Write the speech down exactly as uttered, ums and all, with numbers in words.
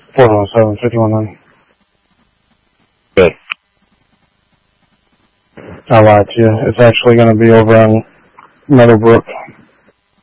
four one seven, fifty-one hundred. Good. I lied to you. It's actually going to be over on Meadowbrook.